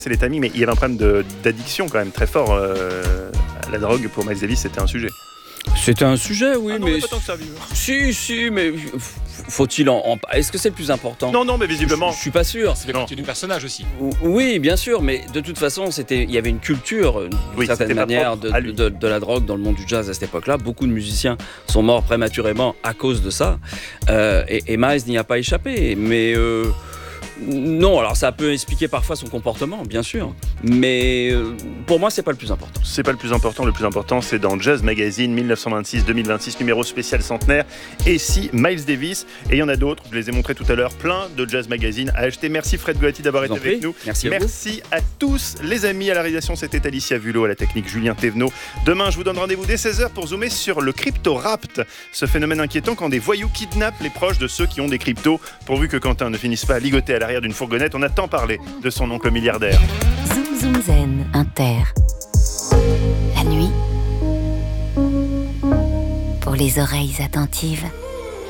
C'est les timings, mais il y avait un problème d'addiction quand même très fort. La drogue pour Miles Davis, c'était un sujet. C'était un sujet, oui, non, mais... pas tant que ça, Si, mais faut-il en... Est-ce que c'est le plus important ? Non, mais visiblement... Je suis pas sûr. Ça fait partie du personnage aussi. Oui, bien sûr, mais de toute façon, il y avait une culture, d'une certaine manière, de la drogue dans le monde du jazz à cette époque-là. Beaucoup de musiciens sont morts prématurément à cause de ça. Et Miles n'y a pas échappé, mais... Non, alors ça peut expliquer parfois son comportement, bien sûr, mais pour moi, c'est pas le plus important. C'est pas le plus important. Le plus important, c'est dans Jazz Magazine 1926-2026, numéro spécial centenaire. Et si Miles Davis, et il y en a d'autres, je les ai montrés tout à l'heure, plein de Jazz Magazine à acheter. Merci Fred Goati d'avoir été avec nous. Merci à tous les amis. À la réalisation, c'était Alicia Vulot, à la technique Julien Thévenot. Demain, je vous donne rendez-vous dès 16h pour zoomer sur le crypto-rapt, ce phénomène inquiétant quand des voyous kidnappent les proches de ceux qui ont des cryptos, pourvu que Quentin ne finisse pas à ligoter à l'arrière d'une fourgonnette. On a tant parlé de son oncle milliardaire. Zoom Zoom Zen Inter. La nuit, pour les oreilles attentives.